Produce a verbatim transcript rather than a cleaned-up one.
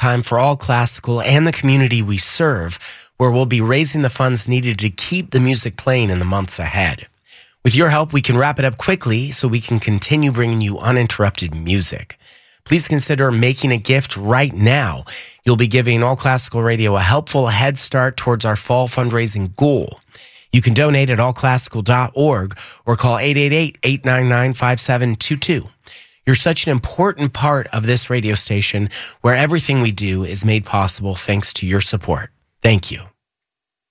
time for All Classical and the community we serve, where we'll be raising the funds needed to keep the music playing in the months ahead. With your help, we can wrap it up quickly so we can continue bringing you uninterrupted music. Please consider making a gift right now. You'll be giving All Classical Radio a helpful head start towards our fall fundraising goal. You can donate at all classical dot org or call eight eight eight, eight nine nine, five seven two two. You're such an important part of this radio station where everything we do is made possible thanks to your support. Thank you.